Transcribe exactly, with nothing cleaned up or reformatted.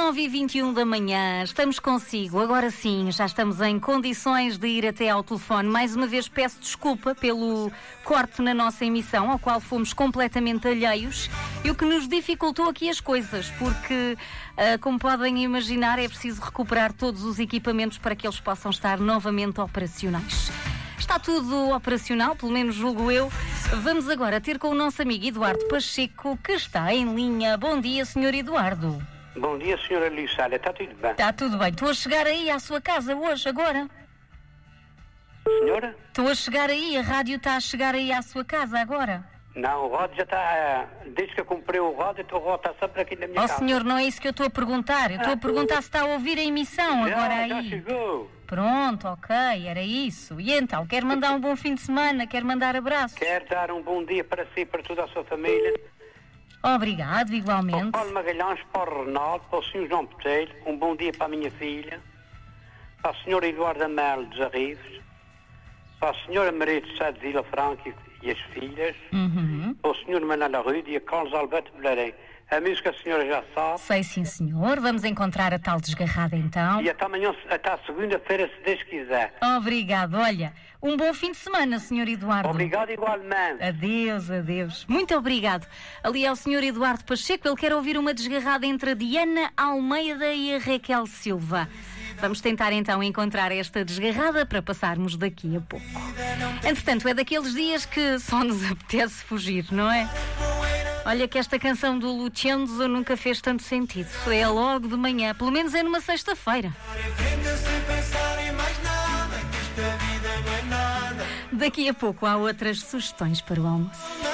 nove e vinte e um da manhã, estamos consigo. Agora sim, já estamos em condições de ir até ao telefone. Mais uma vez peço desculpa pelo corte na nossa emissão, ao qual fomos completamente alheios, e o que nos dificultou aqui as coisas, porque, uh, como podem imaginar, é preciso recuperar todos os equipamentos para que eles possam estar novamente operacionais. Está tudo operacional, pelo menos julgo eu. Vamos agora ter com o nosso amigo Eduardo Pacheco, que está em linha. Bom dia, senhor Eduardo. Bom dia, senhora Lísália. Está tudo bem? Está tudo bem. Estou a chegar aí à sua casa hoje, agora. Senhora? Estou a chegar aí, a rádio está a chegar aí à sua casa agora. Não, o rádio já está... Desde que eu comprei o rádio, o rádio está sempre aqui na minha Oh, casa. senhor, não é isso que eu estou a perguntar. Eu estou a perguntar se está a ouvir a emissão Já, agora já aí. chegou. Pronto, ok, era isso. E então, quer mandar um bom fim de semana? Quer mandar abraços? Quero dar um bom dia para si e para toda a sua família. Obrigado, Para o igualmente. Paulo Magalhães, para o Ronaldo, para o senhor João Botelho. Um bom dia para a minha filha. Para a senhora Eduarda Melo dos Arrives. Para a senhora Maria de Sá de Vila Franca e as filhas. Uhum. Para o senhor Manuel Arrude e a Carlos Alberto Belarém. A música a senhora já sabe. Sei sim, senhor. Vamos encontrar a tal desgarrada então. E até amanhã, até a segunda-feira, se Deus quiser. Obrigado. Olha, um bom fim de semana, senhor Eduardo. Obrigado igualmente. Adeus, adeus. Muito obrigado. Ali é o senhor Eduardo Pacheco. Ele quer ouvir uma desgarrada entre a Diana Almeida e a Raquel Silva. Vamos tentar então encontrar esta desgarrada para passarmos daqui a pouco. Entretanto, é daqueles dias que só nos apetece fugir, não é? Olha que esta canção do Lucenzo nunca fez tanto sentido. É logo de manhã, pelo menos é numa sexta-feira. Daqui a pouco há outras sugestões para o almoço.